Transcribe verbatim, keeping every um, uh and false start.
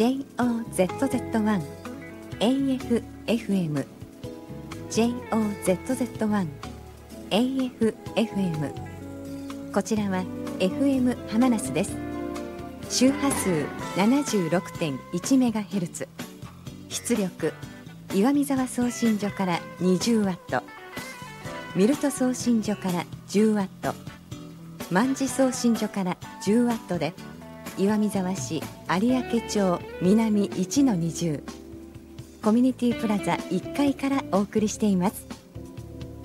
ジェイオーゼットゼットワン エーエフエフエム ジェイオーゼットゼットワン エーエフエフエム こちらは エフエム ハマナスです。周波数 ななじゅうろくてんいちメガヘルツ、 出力岩見沢送信所から にじゅうワット、 ミルト送信所から じゅうワット、 万事送信所から じゅうワットで岩見沢市有明町南 いちのにじゅう コミュニティプラザいっかいからお送りしています。